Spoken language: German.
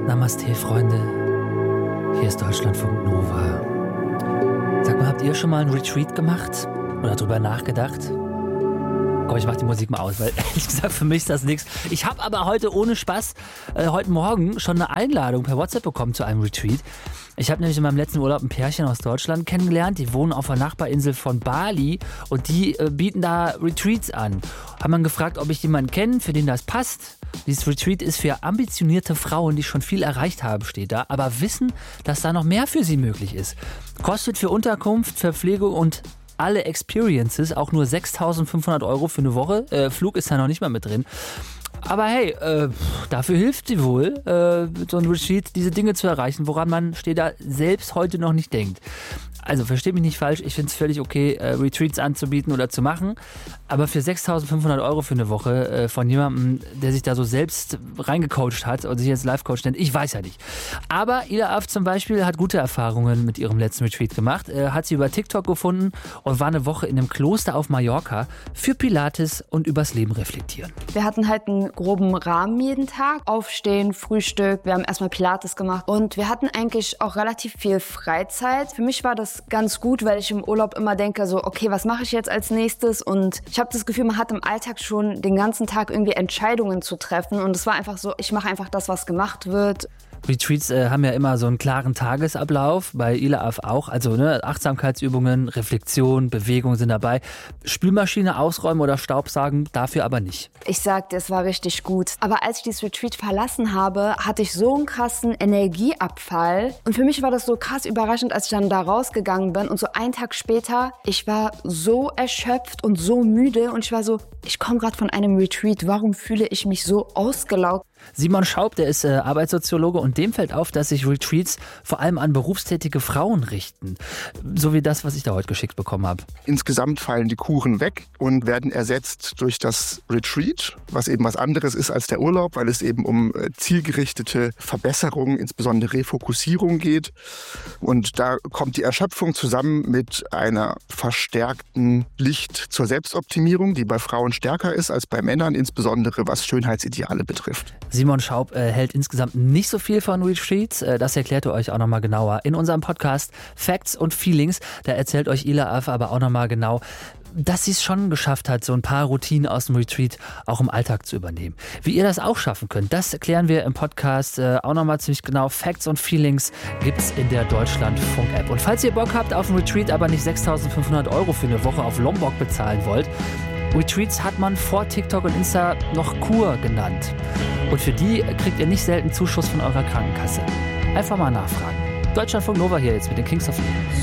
Namaste, Freunde. Hier ist Deutschlandfunk Nova. Sag mal, habt ihr schon mal einen Retreat gemacht? Oder drüber nachgedacht? Komm, ich mach die Musik mal aus, weil ehrlich gesagt für mich ist das nichts. Ich habe aber heute ohne Spaß heute Morgen schon eine Einladung per WhatsApp bekommen zu einem Retreat. Ich habe nämlich in meinem letzten Urlaub ein Pärchen aus Deutschland kennengelernt. Die wohnen auf der Nachbarinsel von Bali und die bieten da Retreats an. Haben dann gefragt, ob ich jemanden kenne, für den das passt. Dieses Retreat ist für ambitionierte Frauen, die schon viel erreicht haben, steht da, aber wissen, dass da noch mehr für sie möglich ist. Kostet für Unterkunft, Verpflegung und alle Experiences auch nur 6.500 € für eine Woche. Flug ist da noch nicht mal mit drin. Aber hey, dafür hilft sie wohl, so ein Retreat, diese Dinge zu erreichen, woran man steht da selbst heute noch nicht denkt. Also versteht mich nicht falsch, ich finde es völlig okay, Retreats anzubieten oder zu machen. Aber für 6.500 € für eine Woche von jemandem, der sich da so selbst reingecoacht hat und sich jetzt Life-Coach nennt, ich weiß ja nicht. Aber Ila Af zum Beispiel hat gute Erfahrungen mit ihrem letzten Retreat gemacht. Hat sie über TikTok gefunden und war eine Woche in einem Kloster auf Mallorca für Pilates und übers Leben reflektieren. Wir hatten halt einen groben Rahmen jeden Tag. Aufstehen, Frühstück, wir haben erstmal Pilates gemacht und wir hatten eigentlich auch relativ viel Freizeit. Für mich war das ganz gut, weil ich im Urlaub immer denke, so okay, was mache ich jetzt als nächstes? Und ich habe das Gefühl, man hat im Alltag schon den ganzen Tag irgendwie Entscheidungen zu treffen und es war einfach so, ich mache einfach das, was gemacht wird. Retreats haben ja immer so einen klaren Tagesablauf, bei Ila Af auch, also Achtsamkeitsübungen, Reflexion, Bewegung sind dabei. Spülmaschine ausräumen oder Staubsaugen, dafür aber nicht. Ich sagte, es war richtig gut. Aber als ich dieses Retreat verlassen habe, hatte ich so einen krassen Energieabfall. Und für mich war das so krass überraschend, als ich dann da rausgegangen bin. Und so einen Tag später, ich war so erschöpft und so müde. Und ich war so, ich komme gerade von einem Retreat. Warum fühle ich mich so ausgelaugt? Simon Schaub, der ist Arbeitssoziologe und dem fällt auf, dass sich Retreats vor allem an berufstätige Frauen richten. So wie das, was ich da heute geschickt bekommen habe. Insgesamt fallen die Kuren weg und werden ersetzt durch das Retreat, was eben was anderes ist als der Urlaub, weil es eben um zielgerichtete Verbesserung, insbesondere Refokussierung geht. Und da kommt die Erschöpfung zusammen mit einer verstärkten Pflicht zur Selbstoptimierung, die bei Frauen stärker ist als bei Männern, insbesondere was Schönheitsideale betrifft. Simon Schaub hält insgesamt nicht so viel von Retreats. Das erklärt er euch auch nochmal genauer in unserem Podcast Facts und Feelings. Da erzählt euch Ila Af aber auch nochmal genau, dass sie es schon geschafft hat, so ein paar Routinen aus dem Retreat auch im Alltag zu übernehmen. Wie ihr das auch schaffen könnt, das erklären wir im Podcast auch nochmal ziemlich genau. Facts und Feelings gibt's in der Deutschlandfunk-App. Und falls ihr Bock habt auf ein Retreat, aber nicht 6.500 € für eine Woche auf Lombok bezahlen wollt, Retreats hat man vor TikTok und Insta noch Kur genannt. Und für die kriegt ihr nicht selten Zuschuss von eurer Krankenkasse. Einfach mal nachfragen. Deutschlandfunk Nova hier jetzt mit den Kings of Leon.